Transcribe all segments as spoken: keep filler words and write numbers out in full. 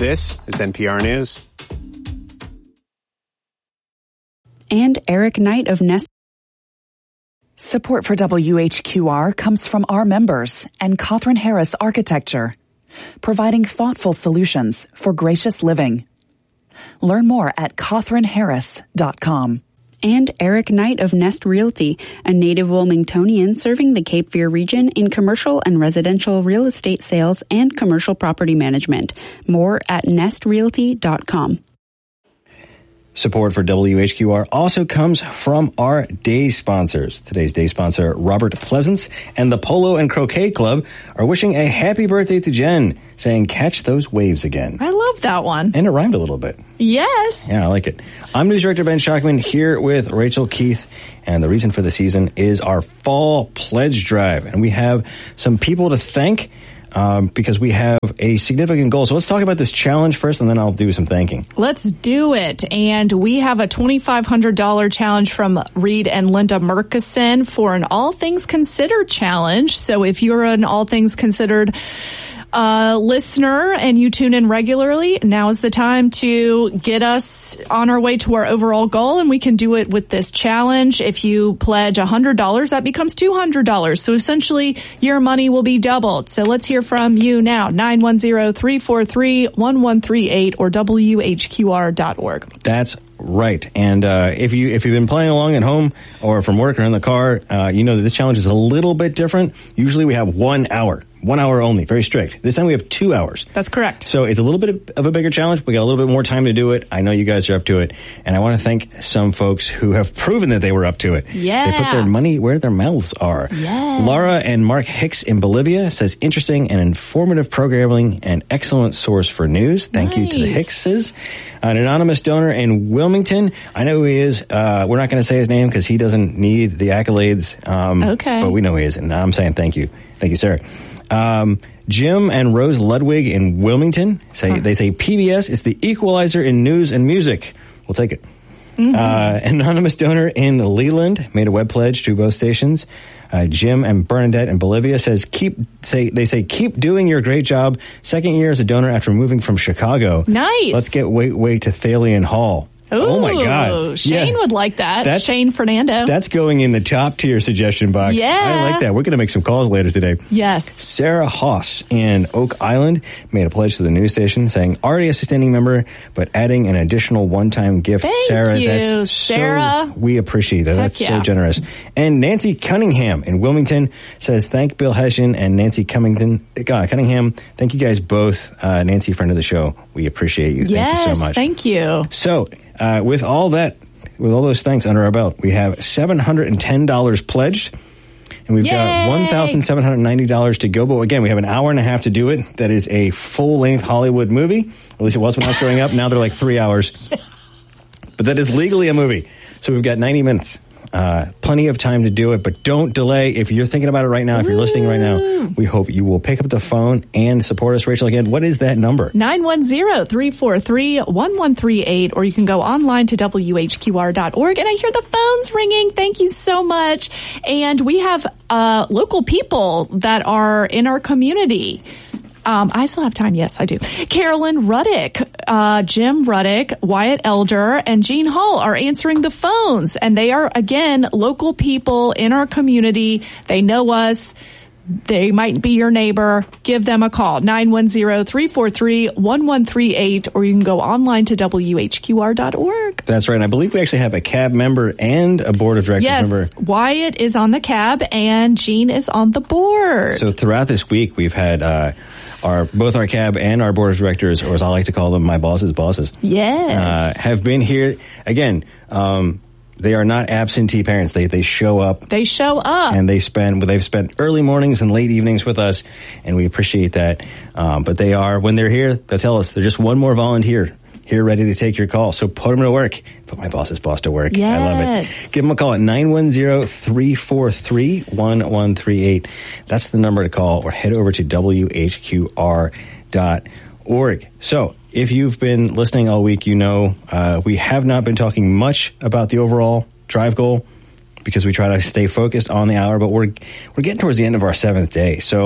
This is N P R News. And Eric Knight of Nest. Support for W H Q R comes from our members and Catherine Harris Architecture, providing thoughtful solutions for gracious living. Learn more at catherine harris dot com. And Eric Knight of Nest Realty, a native Wilmingtonian serving the Cape Fear region in commercial and residential real estate sales and commercial property management. More at nest realty dot com. Support for W H Q R also comes from our day sponsors. Today's day sponsor, Robert Pleasance and the Polo and Croquet Club, are wishing a happy birthday to Jen, saying, catch those waves again. I love that one. And it rhymed a little bit. Yes. Yeah, I like it. I'm News Director Ben Schachtman here with Rachel Keith, and the reason for the season is our Fall Pledge Drive. And we have some people to thank Um, because we have a significant goal. So let's talk about this challenge first, and then I'll do some thanking. Let's do it. And we have a twenty-five hundred dollars challenge from Reed and Linda Murkison for an All Things Considered challenge. So if you're an All Things Considered uh, listener and you tune in regularly, now is the time to get us on our way to our overall goal, and we can do it with this challenge. If you pledge one hundred dollars, that becomes two hundred dollars. So essentially, your money will be doubled. So let's hear from you now. nine one zero, three four three, one one three eight or W H Q R dot org. That's right. And uh, if, you, if you've been playing along at home or from work or in the car, uh, you know that this challenge is a little bit different. Usually we have one hour. One hour only, very strict. This time we have two hours. That's correct. So it's a little bit of a bigger challenge. We got a little bit more time to do it. I know you guys are up to it. And I want to thank some folks who have proven that they were up to it. Yeah. They put their money where their mouths are. Yes. Laura and Mark Hicks in Bolivia says, interesting and informative programming and excellent source for news. Thank nice. you to the Hickses. An anonymous donor in Wilmington. I know who he is. Uh, we're not going to say his name because he doesn't need the accolades. Um, okay. But we know he is. And I'm saying thank you. Thank you, sir. Um, Jim and Rose Ludwig in Wilmington say, huh. they say P B S is the equalizer in news and music. We'll take it. Mm-hmm. Uh, anonymous donor in Leland made a web pledge to both stations. Uh, Jim and Bernadette in Bolivia says, keep, say, they say, keep doing your great job. Second year as a donor after moving from Chicago. Nice. Let's get way, way to Thalian Hall. Ooh, oh my God. Shane yeah. would like that. That's, Shane Fernando. That's going in the top tier suggestion box. Yeah. I like that. We're going to make some calls later today. Yes. Sarah Haas in Oak Island made a pledge to the news station saying, already a sustaining member, but adding an additional one-time gift. Thank Sarah, you, that's Sarah. So, we appreciate that. Heck That's yeah. so generous. And Nancy Cunningham in Wilmington says, thank Bill Hessian and Nancy Cummington, uh, Cunningham. Thank you guys both. Uh, Nancy, friend of the show. We appreciate you. Yes, thank you so much. Thank you. So, Uh, with all that, with all those thanks under our belt, we have seven hundred ten dollars pledged, and we've Yay! got one thousand seven hundred ninety dollars to go. But again, we have an hour and a half to do it. That is a full-length Hollywood movie. At least it was when I was growing up. Now they're like three hours. But that is legally a movie. So we've got ninety minutes. Uh, plenty of time to do it, but don't delay. If you're thinking about it right now, if you're listening right now, we hope you will pick up the phone and support us. Rachel, again, what is that number? nine one zero, three four three, one one three eight, or you can go online to W H Q R dot org. And I hear the phones ringing. Thank you so much. And we have uh, local people that are in our community. Um, I still have time. Yes, I do. Carolyn Ruddick, uh, Jim Ruddick, Wyatt Elder, and Jean Hall are answering the phones. And they are, again, local people in our community. They know us. They might be your neighbor. Give them a call. nine one zero, three four three, one one three eight, or you can go online to W H Q R dot org. That's right. And I believe we actually have a C A B member and a board of directors yes, member. Yes, Wyatt is on the C A B and Jean is on the board. So throughout this week, we've had uh, our both our C A B and our board of directors, or as I like to call them, my boss's bosses, yes, uh, have been here. Again, um, they are not absentee parents. They they show up. They show up. And they spend, they've spent early mornings and late evenings with us, and we appreciate that. Um, but they are, when they're here, they'll tell us they're just one more volunteer here ready to take your call. So put them to work. Put my boss's boss to work. Yes. I love it. Give them a call at nine one zero, three four three, one one three eight. That's the number to call, or head over to W H Q R dot org. So, if you've been listening all week, you know uh, we have not been talking much about the overall drive goal because we try to stay focused on the hour, but we're we're getting towards the end of our seventh day. So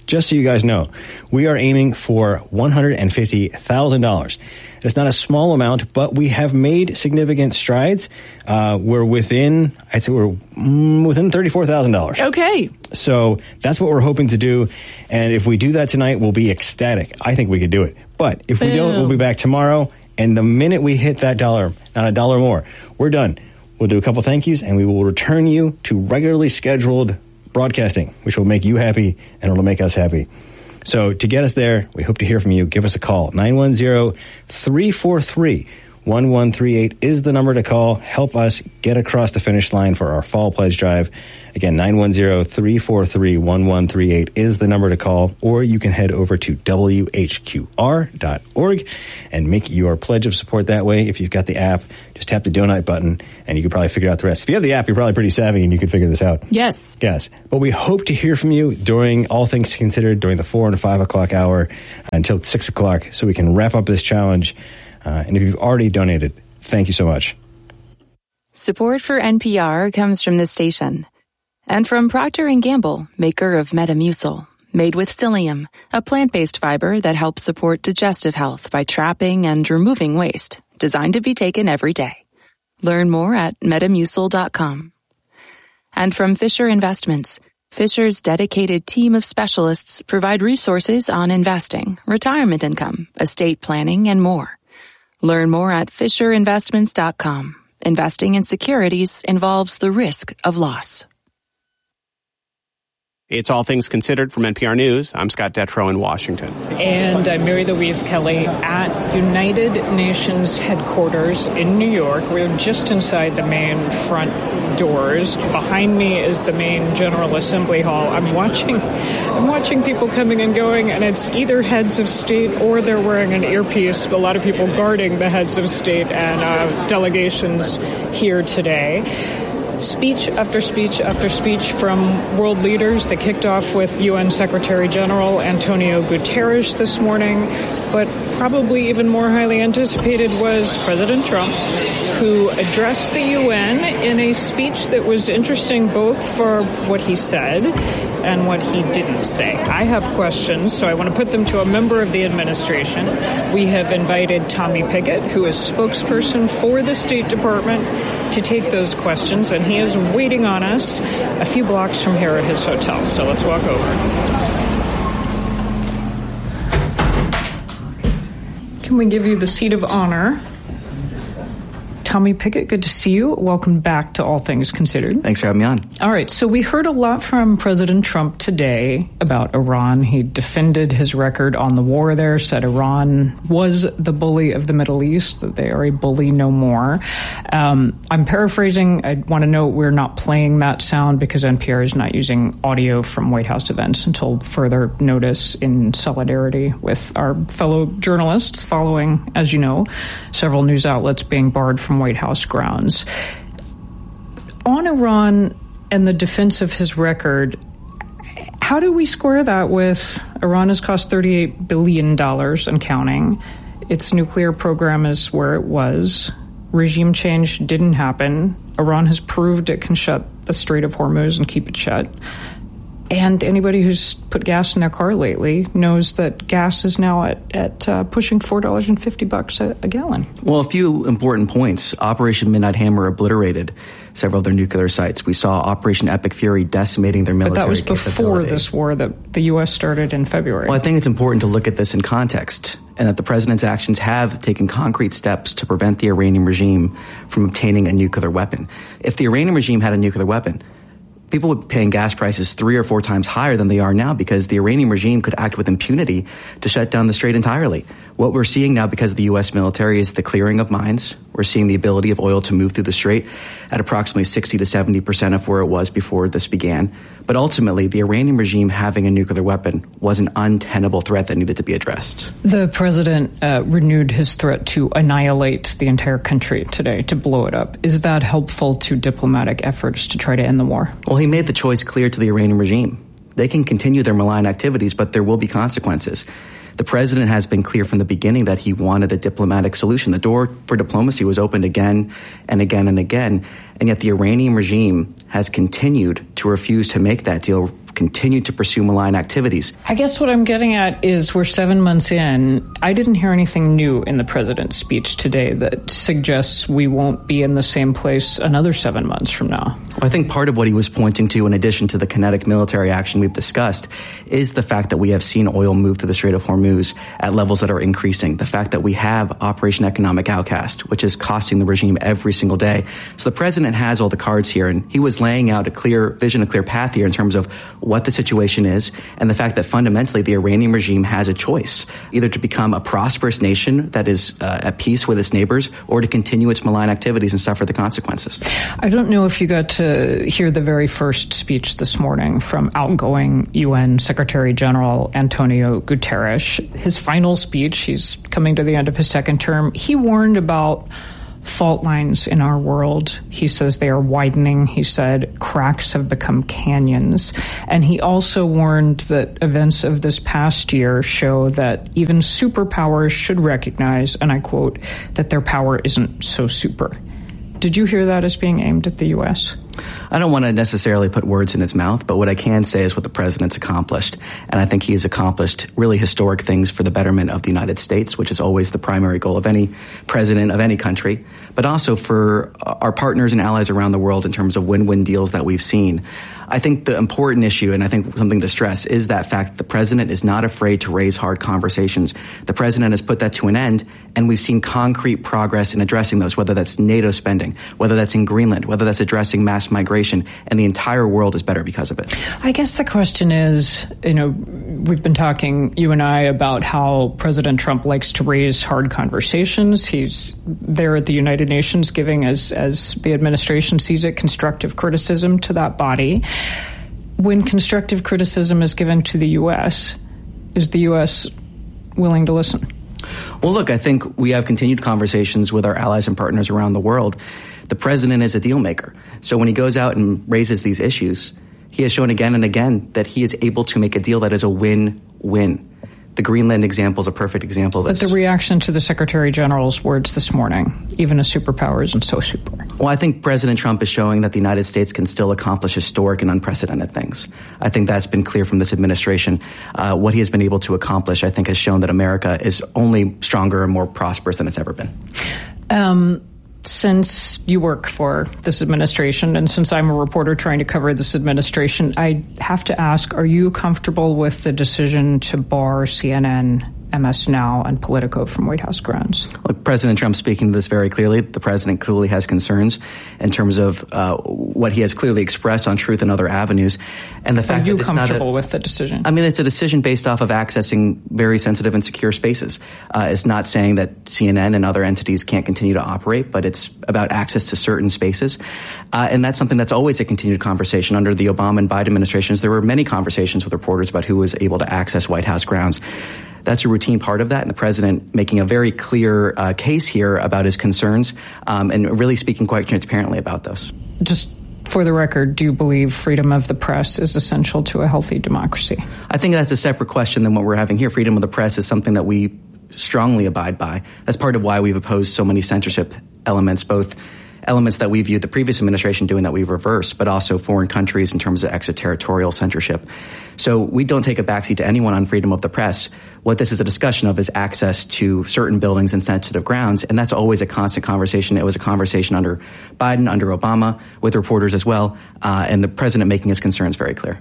just so you guys know, we are aiming for one hundred fifty thousand dollars. It's not a small amount, but we have made significant strides. Uh, we're within, I'd say we're mm, within thirty-four thousand dollars. Okay. So that's what we're hoping to do. And if we do that tonight, we'll be ecstatic. I think we could do it. But if Boom. we don't, we'll be back tomorrow. And the minute we hit that dollar, not a dollar more, we're done. We'll do a couple thank yous, and we will return you to regularly scheduled broadcasting, which will make you happy, and it'll make us happy. So to get us there, we hope to hear from you. Give us a call. nine one zero, three four three, one one three eight is the number to call. Help us get across the finish line for our fall pledge drive. Again, nine one zero, three four three, one one three eight is the number to call, or you can head over to W H Q R dot org and make your pledge of support that way. If you've got the app, just tap the donate button, and you can probably figure out the rest. If you have the app, you're probably pretty savvy, and you can figure this out. Yes. Yes. But we hope to hear from you during All Things Considered, during the four and five o'clock hour until six o'clock, so we can wrap up this challenge. Uh, and if you've already donated, thank you so much. Support for N P R comes from this station and from Procter and Gamble, maker of Metamucil, made with psyllium, a plant-based fiber that helps support digestive health by trapping and removing waste, designed to be taken every day. Learn more at metamucil dot com. And from Fisher Investments, Fisher's dedicated team of specialists provide resources on investing, retirement income, estate planning, and more. Learn more at fisher investments dot com. Investing in securities involves the risk of loss. It's All Things Considered from N P R News. I'm Scott Detrow in Washington. And I'm Mary Louise Kelly at United Nations headquarters in New York. We're just inside the main front doors. Behind me is the main General Assembly Hall. I'm watching I'm watching people coming and going, and it's either heads of state or they're wearing an earpiece. A lot of people guarding the heads of state and uh, delegations here today. Speech after speech after speech from world leaders. They kicked off with U N Secretary General Antonio Guterres this morning, but probably even more highly anticipated was President Trump, who addressed the U N in a speech that was interesting both for what he said and what he didn't say. I have questions, so I want to put them to a member of the administration. We have invited Tommy Pickett, who is spokesperson for the State Department, to take those questions, and he is waiting on us a few blocks from here at his hotel. So let's walk over. Can we give you the seat of honor? Tommy Pickett, good to see you. Welcome back to All Things Considered. Thanks for having me on. All right, so we heard a lot from President Trump today about Iran. He defended his record on the war there, said Iran was the bully of the Middle East, that they are a bully no more. Um, I'm paraphrasing. I want to note we're not playing that sound because N P R is not using audio from White House events until further notice, in solidarity with our fellow journalists following, as you know, several news outlets being barred from White House grounds. On Iran and the defense of his record, how do we square that with Iran has cost thirty-eight billion dollars and counting? Its nuclear program is where it was. Regime change didn't happen. Iran has proved it can shut the Strait of Hormuz and keep it shut. And anybody who's put gas in their car lately knows that gas is now at, at uh, pushing four dollars and fifty bucks a, a gallon. Well, a few important points. Operation Midnight Hammer obliterated several of their nuclear sites. We saw Operation Epic Fury decimating their military But that was before this war that the U S started in February. Well, I think it's important to look at this in context, and that the president's actions have taken concrete steps to prevent the Iranian regime from obtaining a nuclear weapon. If the Iranian regime had a nuclear weapon, people would be paying gas prices three or four times higher than they are now, because the Iranian regime could act with impunity to shut down the strait entirely. What we're seeing now because of the U S military is the clearing of mines. We're seeing the ability of oil to move through the strait at approximately sixty to seventy percent of where it was before this began. But ultimately, the Iranian regime having a nuclear weapon was an untenable threat that needed to be addressed. The president uh, renewed his threat to annihilate the entire country today, to blow it up. Is that helpful to diplomatic efforts to try to end the war? Well, he made the choice clear to the Iranian regime. They can continue their malign activities, but there will be consequences. The president has been clear from the beginning that he wanted a diplomatic solution. The door for diplomacy was opened again and again and again, and yet the Iranian regime has continued to refuse to make that deal, continued to pursue malign activities. I guess what I'm getting at is we're seven months in. I didn't hear anything new in the president's speech today that suggests we won't be in the same place another seven months from now. Well, I think part of what he was pointing to, in addition to the kinetic military action we've discussed, is the fact that we have seen oil move through the Strait of Hormuz at levels that are increasing. The fact that we have Operation Economic Outcast, which is costing the regime every single day. So the president has all the cards here, and he was laying out a clear vision, a clear path here in terms of what the situation is, and the fact that fundamentally the Iranian regime has a choice, either to become a prosperous nation that is uh, at peace with its neighbors, or to continue its malign activities and suffer the consequences. I don't know if you got to hear the very first speech this morning from outgoing U N Secretary General Antonio Guterres. His final speech, he's coming to the end of his second term, he warned about fault lines in our world. He says they are widening. He said cracks have become canyons. And he also warned that events of this past year show that even superpowers should recognize, and I quote, that their power isn't so super. Did you hear that as being aimed at the U S? I don't want to necessarily put words in his mouth, but what I can say is what the president's accomplished. And I think he has accomplished really historic things for the betterment of the United States, which is always the primary goal of any president of any country, but also for our partners and allies around the world in terms of win-win deals that we've seen. I think the important issue, and I think something to stress, is that fact that the president is not afraid to raise hard conversations. The president has put that to an end, and we've seen concrete progress in addressing those, whether that's NATO spending, whether that's in Greenland, whether that's addressing mass migration, and the entire world is better because of it. I guess the question is, you know, we've been talking, you and I, about how President Trump likes to raise hard conversations. He's there at the United Nations giving, as, as the administration sees it, constructive criticism to that body. When constructive criticism is given to the U S, is the U S willing to listen? Well, look, I think we have continued conversations with our allies and partners around the world. The president is a deal maker. So when he goes out and raises these issues, he has shown again and again that he is able to make a deal that is a win-win. The Greenland example is a perfect example of this. But the reaction to the Secretary General's words this morning, even a superpower isn't so super. Well, I think President Trump is showing that the United States can still accomplish historic and unprecedented things. I think that's been clear from this administration. Uh, what he has been able to accomplish, I think, has shown that America is only stronger and more prosperous than it's ever been. Um... Since you work for this administration, and since I'm a reporter trying to cover this administration, I have to ask, are you comfortable with the decision to bar C N N, M S Now, and Politico from White House grounds? Look, President Trump speaking to this very clearly. The president clearly has concerns in terms of uh, what he has clearly expressed on Truth and other avenues. And the are fact you that it's comfortable not a, with the decision? I mean, it's a decision based off of accessing very sensitive and secure spaces. Uh, it's not saying that C N N and other entities can't continue to operate, but it's about access to certain spaces. Uh, and that's something that's always a continued conversation. Under the Obama and Biden administrations, there were many conversations with reporters about who was able to access White House grounds. That's a routine part of that, and the president making a very clear uh, case here about his concerns um, and really speaking quite transparently about those. Just for the record, do you believe freedom of the press is essential to a healthy democracy? I think that's a separate question than what we're having here. Freedom of the press is something that we strongly abide by. That's part of why we've opposed so many censorship elements, both elements that we viewed the previous administration doing that we've reversed, but also foreign countries in terms of extraterritorial censorship. So we don't take a backseat to anyone on freedom of the press. What this is a discussion of is access to certain buildings and sensitive grounds, and that's always a constant conversation. It was a conversation under Biden, under Obama, with reporters as well, uh, and the president making his concerns very clear.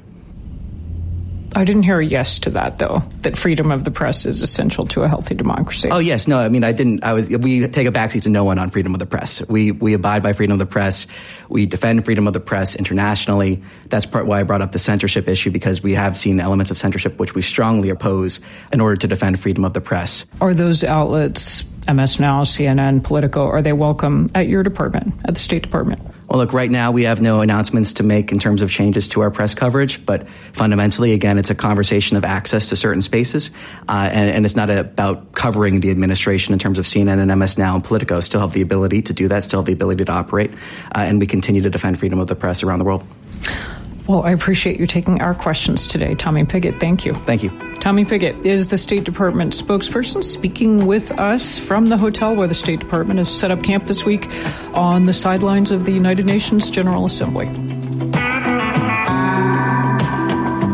I didn't hear a yes to that, though, that freedom of the press is essential to a healthy democracy. Oh, yes. No, I mean, I didn't. I was. We take a backseat to no one on freedom of the press. We we abide by freedom of the press. We defend freedom of the press internationally. That's part why I brought up the censorship issue, because we have seen elements of censorship which we strongly oppose in order to defend freedom of the press. Are those outlets, M S Now, C N N, Politico, are they welcome at your department, at the State Department? Well, look, right now we have no announcements to make in terms of changes to our press coverage, but fundamentally, again, it's a conversation of access to certain spaces, uh, and, and it's not about covering the administration in terms of C N N and M S Now and Politico. Still have the ability to do that, still have the ability to operate, uh, and we continue to defend freedom of the press around the world. Well, I appreciate you taking our questions today, Tommy Pigott. Thank you. Thank you. Tommy Pigott is the State Department spokesperson, speaking with us from the hotel where the State Department has set up camp this week on the sidelines of the United Nations General Assembly.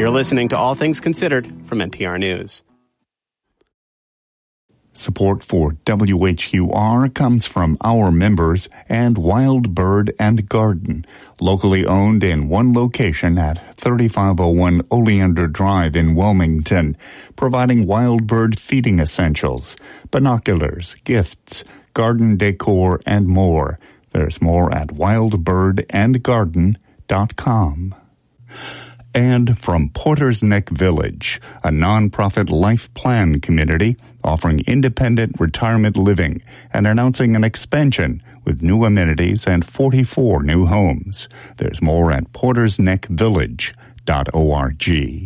You're listening to All Things Considered from N P R News. Support for W H Q R comes from our members and Wild Bird and Garden, locally owned in one location at thirty-five oh one Oleander Drive in Wilmington, providing wild bird feeding essentials, binoculars, gifts, garden decor, and more. There's more at wild bird and garden dot com. And from Porter's Neck Village, a nonprofit life plan community offering independent retirement living and announcing an expansion with new amenities and forty-four new homes. There's more at porters neck village dot org.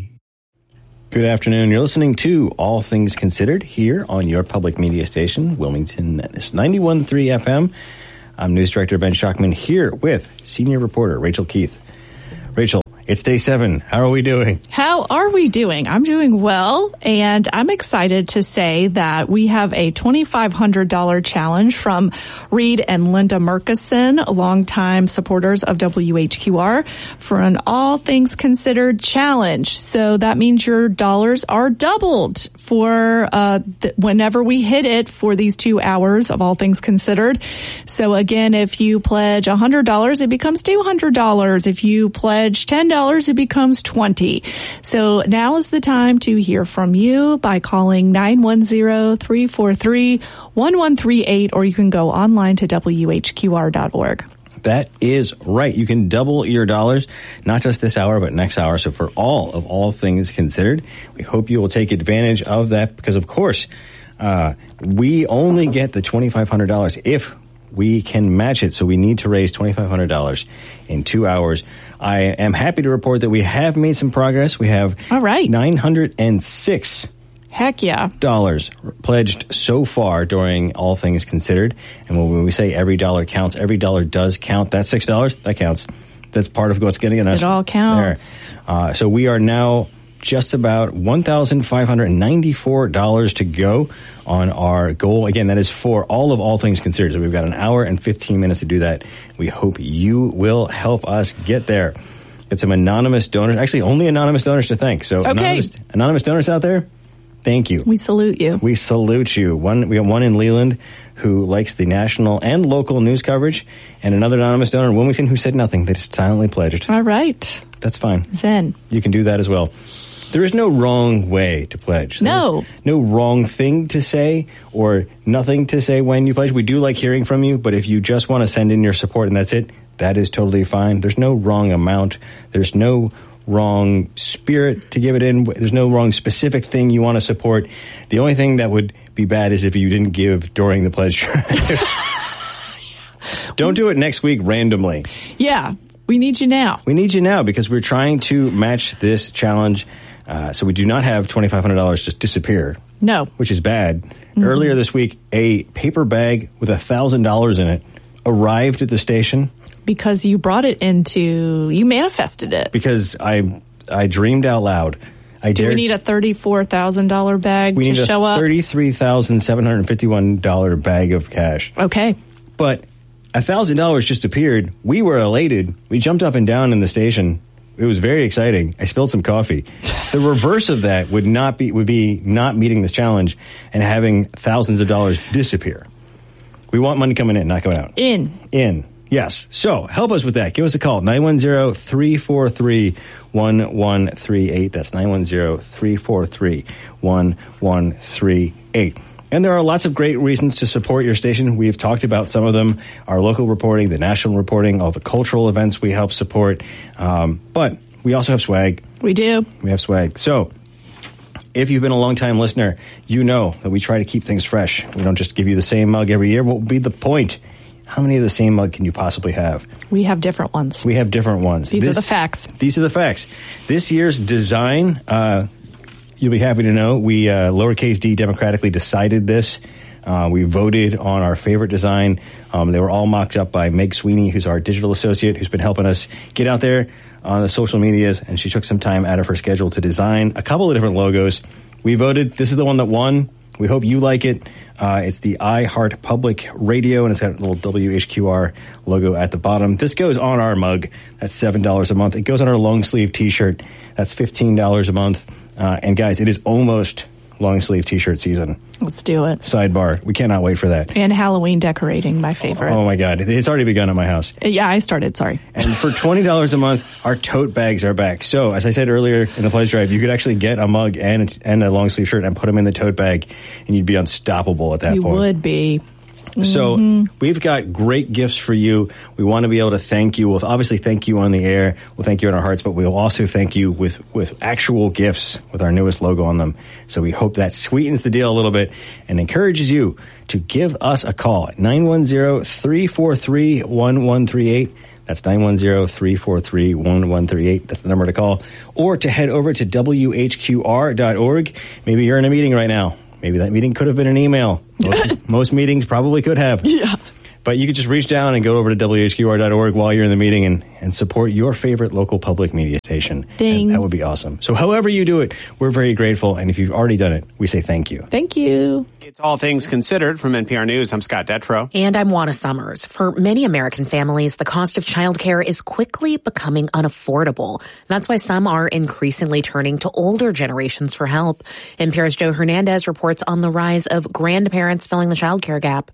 Good afternoon. You're listening to All Things Considered here on your public media station, Wilmington ninety-one point three F M. I'm News Director Ben Schuckman here with Senior Reporter Rachel Keith. Rachel, it's day seven. How are we doing? How are we doing? I'm doing well, and I'm excited to say that we have a twenty-five hundred dollars challenge from Reed and Linda Murkison, longtime supporters of W H Q R, for an All Things Considered challenge. So that means your dollars are doubled for uh, th- whenever we hit it for these two hours of All Things Considered. So again, if you pledge one hundred dollars, it becomes two hundred dollars. If you pledge ten dollars, it becomes twenty dollars. So now is the time to hear from you by calling nine one zero, three four three, one one three eight, or you can go online to W H Q R dot org. That is right. You can double your dollars, not just this hour, but next hour. So for all of All Things Considered, we hope you will take advantage of that because, of course, uh, we only get the twenty-five hundred dollars if we can match it. So we need to raise twenty-five hundred dollars in two hours. I am happy to report that we have made some progress. We have All right. nine hundred six Heck yeah. dollars pledged so far during All Things Considered. And when we say every dollar counts, every dollar does count. That's six dollars. That counts. That's part of what's getting us. It all counts. There. Uh, so we are now just about one thousand five hundred ninety-four dollars to go on our goal. Again, that is for all of All Things Considered. So we've got an hour and fifteen minutes to do that. We hope you will help us get there. Get some anonymous donors. Actually, only anonymous donors to thank. So okay. anonymous, anonymous donors out there, thank you. We salute you. We salute you. One, we have one in Leland who likes the national and local news coverage, and another anonymous donor in Wilmington who said nothing. They just silently pledged. All right. That's fine. Zen. You can do that as well. There is no wrong way to pledge. No. There's no wrong thing to say or nothing to say when you pledge. We do like hearing from you, but if you just want to send in your support and that's it, that is totally fine. There's no wrong amount. There's no wrong spirit to give it in. There's no wrong specific thing you want to support. The only thing that would be bad is if you didn't give during the pledge drive. Don't do it next week randomly. Yeah. We need you now. We need you now because we're trying to match this challenge. Uh, so we do not have twenty-five hundred dollars just disappear. No. Which is bad. Mm-hmm. Earlier this week, a paper bag with one thousand dollars in it arrived at the station. Because you brought it into, you manifested it. Because I I dreamed out loud. I Do dared, we need a thirty-four thousand dollars bag we to need show a up? thirty-three thousand seven hundred fifty-one dollars bag of cash. Okay. But one thousand dollars just appeared. We were elated. We jumped up and down in the station. It was very exciting. I spilled some coffee. The reverse of that would not be would be not meeting this challenge and having thousands of dollars disappear. We want money coming in, not going out. In. In. Yes. So help us with that. Give us a call. nine one zero, three four three, one one three eight. That's nine one zero, three four three, one one three eight. And there are lots of great reasons to support your station. We've talked about some of them, our local reporting, the national reporting, all the cultural events we help support. Um, but we also have swag. We do. We have swag. So if you've been a long-time listener, you know that we try to keep things fresh. We don't just give you the same mug every year. What will be the point? How many of the same mug can you possibly have? We have different ones. We have different ones. These this, are the facts. These are the facts. This year's design, uh, you'll be happy to know, we uh, lowercase d democratically decided this. Uh, we voted on our favorite design. Um, they were all mocked up by Meg Sweeney, who's our digital associate, who's been helping us get out there on the social medias, and she took some time out of her schedule to design a couple of different logos. We voted. This is the one that won. We hope you like it. Uh, it's the iHeart Public Radio, and it's got a little W H Q R logo at the bottom. This goes on our mug. That's seven dollars a month. It goes on our long sleeve T-shirt. That's fifteen dollars a month. Uh, and guys, it is almost long sleeve T-shirt season. Let's do it. Sidebar. We cannot wait for that. And Halloween decorating, my favorite. Oh, my God. It's already begun at my house. Yeah, I started. Sorry. And for twenty dollars a month, our tote bags are back. So, as I said earlier in the pledge drive, you could actually get a mug and, and a long sleeve shirt and put them in the tote bag, and you'd be unstoppable at that you point. You would be. So mm-hmm. we've got great gifts for you. We want to be able to thank you. We'll obviously thank you on the air. We'll thank you in our hearts, but we'll also thank you with, with actual gifts with our newest logo on them. So we hope that sweetens the deal a little bit and encourages you to give us a call at nine one zero, three four three, one one three eight. That's nine one zero, three four three, one one three eight. That's the number to call. Or to head over to W H Q R dot org. Maybe you're in a meeting right now. Maybe that meeting could have been an email. Most, most meetings probably could have. Yeah. But you could just reach down and go over to W H Q R dot org while you're in the meeting and, and support your favorite local public media station. Ding. And that would be awesome. So however you do it, we're very grateful. And if you've already done it, we say thank you. Thank you. It's All Things Considered from N P R News. I'm Scott Detrow. And I'm Juana Summers. For many American families, the cost of childcare is quickly becoming unaffordable. That's why some are increasingly turning to older generations for help. N P R's Joe Hernandez reports on the rise of grandparents filling the childcare gap.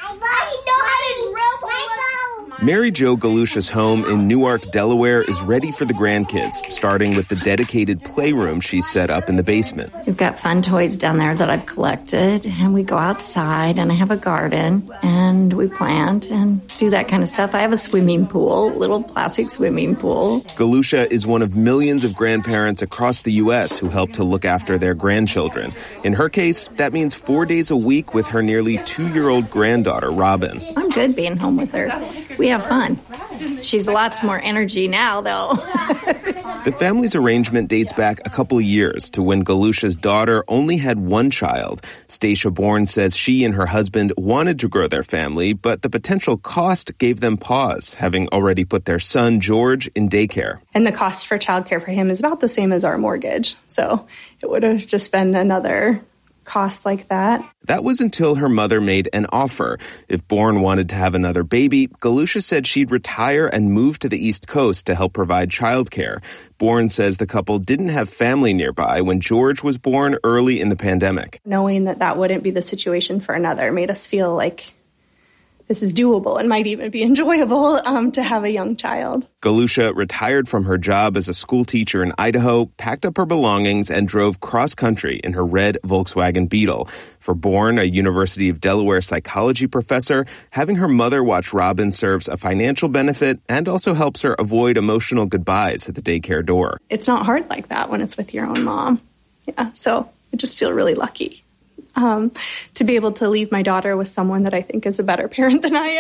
Mary Jo Galusha's home in Newark, Delaware is ready for the grandkids, starting with the dedicated playroom she's set up in the basement. We've got fun toys down there that I've collected, and we go outside, and I have a garden, and we plant and do that kind of stuff. I have a swimming pool, little plastic swimming pool. Galusha is one of millions of grandparents across the U S who help to look after their grandchildren. In her case, that means four days a week with her nearly two-year-old granddaughter, Robin. I'm good being home with her. We have fun. She's lots more energy now, though. The family's arrangement dates back a couple of years to when Galusha's daughter only had one child. Stacia Bourne says she and her husband wanted to grow their family, but the potential cost gave them pause, having already put their son, George, in daycare. And the cost for childcare for him is about the same as our mortgage. So it would have just been another cost like that. That was until her mother made an offer. If Bourne wanted to have another baby, Galusha said she'd retire and move to the East Coast to help provide childcare. Bourne says the couple didn't have family nearby when George was born early in the pandemic. Knowing that that wouldn't be the situation for another made us feel like this is doable and might even be enjoyable um, to have a young child. Galusha retired from her job as a school teacher in Idaho, packed up her belongings, and drove cross-country in her red Volkswagen Beetle. For Bourne, a University of Delaware psychology professor, having her mother watch Robin serves a financial benefit and also helps her avoid emotional goodbyes at the daycare door. It's not hard like that when it's with your own mom. Yeah, so I just feel really lucky. Um, to be able to leave my daughter with someone that I think is a better parent than I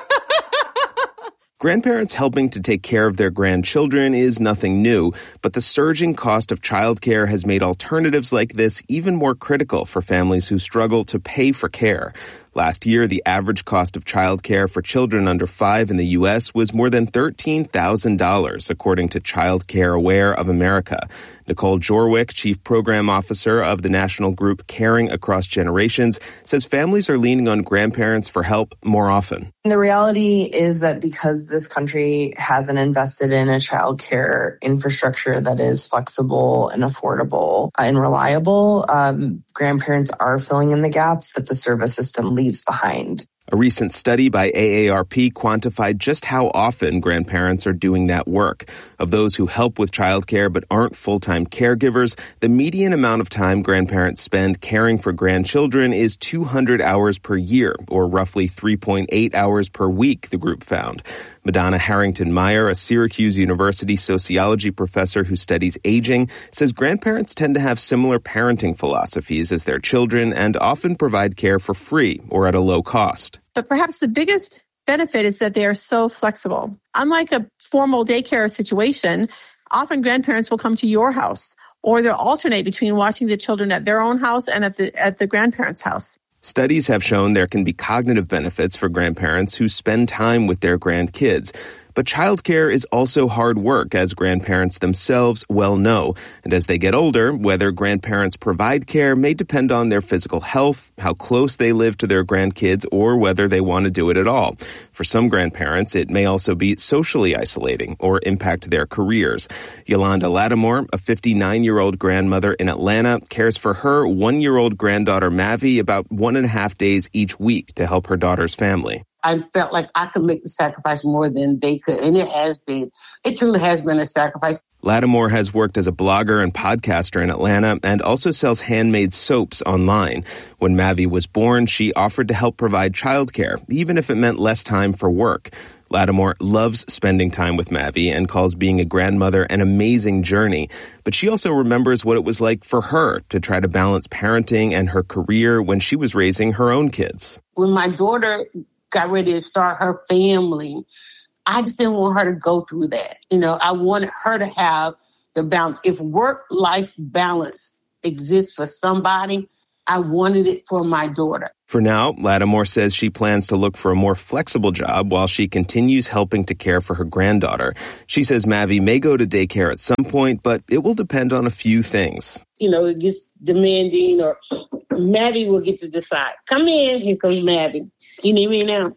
am. Grandparents helping to take care of their grandchildren is nothing new, but the surging cost of childcare has made alternatives like this even more critical for families who struggle to pay for care. Last year, the average cost of childcare for children under five in the U S was more than thirteen thousand dollars, according to Child Care Aware of America. Nicole Jorwick, Chief Program Officer of the national group Caring Across Generations, says families are leaning on grandparents for help more often. The reality is that because this country hasn't invested in a child care infrastructure that is flexible and affordable and reliable, um, grandparents are filling in the gaps that the service system leaves behind. A recent study by A A R P quantified just how often grandparents are doing that work. Of those who help with childcare but aren't full-time caregivers, the median amount of time grandparents spend caring for grandchildren is two hundred hours per year, or roughly three point eight hours per week, the group found. Madonna Harrington-Meyer, a Syracuse University sociology professor who studies aging, says grandparents tend to have similar parenting philosophies as their children and often provide care for free or at a low cost. But perhaps the biggest benefit is that they are so flexible. Unlike a formal daycare situation, often grandparents will come to your house, or they'll alternate between watching the children at their own house and at the at the grandparents' house. Studies have shown there can be cognitive benefits for grandparents who spend time with their grandkids. But childcare is also hard work, as grandparents themselves well know. And as they get older, whether grandparents provide care may depend on their physical health, how close they live to their grandkids, or whether they want to do it at all. For some grandparents, it may also be socially isolating or impact their careers. Yolanda Lattimore, a fifty-nine-year-old grandmother in Atlanta, cares for her one-year-old granddaughter Mavi about one and a half days each week to help her daughter's family. I felt like I could make the sacrifice more than they could, and it has been. It truly has been a sacrifice. Lattimore has worked as a blogger and podcaster in Atlanta and also sells handmade soaps online. When Mavi was born, she offered to help provide childcare, even if it meant less time for work. Lattimore loves spending time with Mavi and calls being a grandmother an amazing journey. But she also remembers what it was like for her to try to balance parenting and her career when she was raising her own kids. When my daughter got ready to start her family, I just didn't want her to go through that. You know, I wanted her to have the balance. If work-life balance exists for somebody, I wanted it for my daughter. For now, Lattimore says she plans to look for a more flexible job while she continues helping to care for her granddaughter. She says Mavi may go to daycare at some point, but it will depend on a few things. You know, it gets demanding, or Mavi will get to decide. Come in, here comes Mavi. You need me now?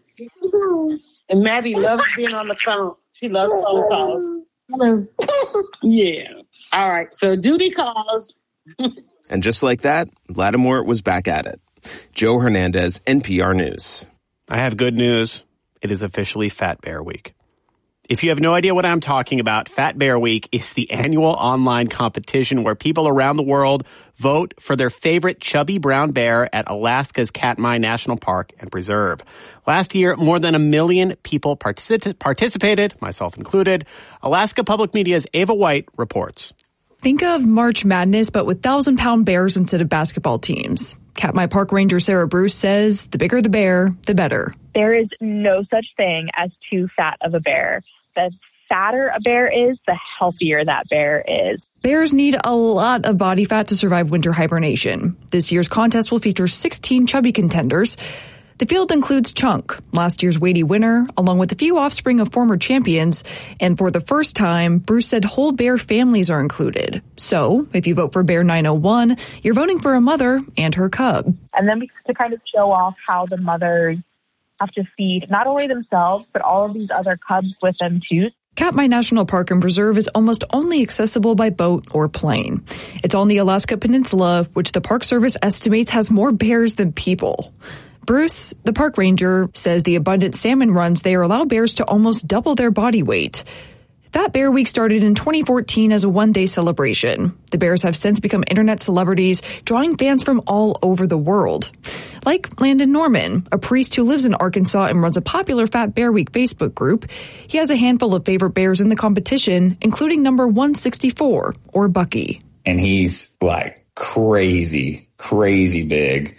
And Mavi loves being on the phone. She loves phone calls. Hello. Yeah. All right. So duty calls. And just like that, Lattimore was back at it. Joe Hernandez, N P R News. I have good news. It is officially Fat Bear Week. If you have no idea what I'm talking about, Fat Bear Week is the annual online competition where people around the world vote for their favorite chubby brown bear at Alaska's Katmai National Park and Preserve. Last year, more than a million people particip- participated, myself included. Alaska Public Media's Ava White reports. Think of March Madness, but with thousand-pound bears instead of basketball teams. Katmai Park Ranger Sarah Bruce says the bigger the bear, the better. There is no such thing as too fat of a bear. The fatter a bear is, the healthier that bear is. Bears need a lot of body fat to survive winter hibernation. This year's contest will feature sixteen chubby contenders. The field includes Chunk, last year's weighty winner, along with a few offspring of former champions. And for the first time, Bruce said whole bear families are included. So if you vote for Bear nine oh one, you're voting for a mother and her cub. And then to kind of show off how the mothers have to feed not only themselves, but all of these other cubs with them too. Katmai National Park and Preserve is almost only accessible by boat or plane. It's on the Alaska Peninsula, which the Park Service estimates has more bears than people. Bruce, the park ranger, says the abundant salmon runs there allow bears to almost double their body weight. Fat Bear Week started in twenty fourteen as a one-day celebration. The bears have since become internet celebrities, drawing fans from all over the world. Like Landon Norman, a priest who lives in Arkansas and runs a popular Fat Bear Week Facebook group. He has a handful of favorite bears in the competition, including number one sixty-four, or Bucky. And he's like crazy, crazy big.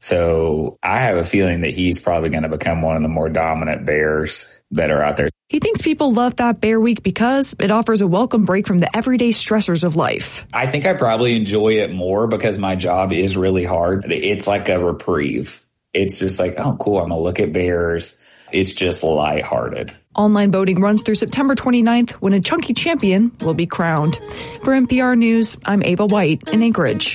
So I have a feeling that he's probably going to become one of the more dominant bears that are out there. He thinks people love Fat Bear Week because it offers a welcome break from the everyday stressors of life. I think I probably enjoy it more because my job is really hard. It's like a reprieve. It's just like, oh, cool, I'm going to look at bears. It's just lighthearted. Online voting runs through September twenty-ninth when a chunky champion will be crowned. For N P R News, I'm Ava White in Anchorage.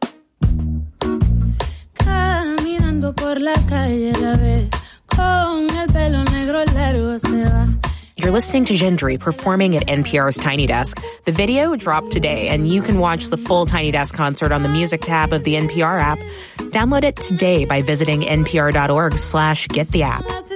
You're listening to Gendry performing at N P R's Tiny Desk. The video dropped today, and you can watch the full Tiny Desk concert on the music tab of the N P R app. Download it today by visiting npr.org slash get the app.